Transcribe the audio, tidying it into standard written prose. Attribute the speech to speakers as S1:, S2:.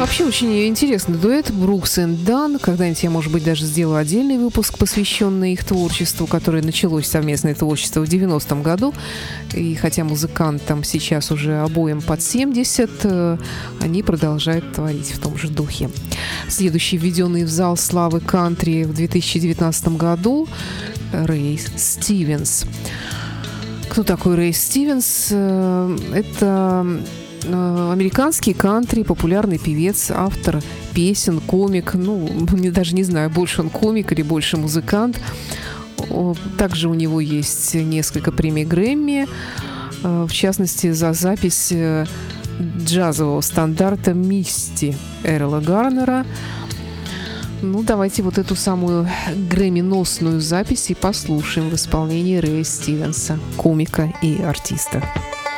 S1: Вообще очень интересный дуэт Брукс и Дан. Когда-нибудь я, может быть, даже сделаю отдельный выпуск, посвященный их творчеству, которое началось совместное творчество в 90-м году. И хотя музыкантам сейчас уже обоим под 70, они продолжают творить в том же духе. Следующий введенный в зал славы кантри в 2019 году Рэй Стивенс. Кто такой Рэй Стивенс? Это американский кантри, популярный певец, автор песен, комик. Даже не знаю, больше он комик или больше музыкант. Также у него есть несколько премий Грэмми, в частности, за запись джазового стандарта «Мисти» Эрла Гарнера. Давайте вот эту самую грэмми-носную запись и послушаем в исполнении Рэя Стивенса, комика и артиста.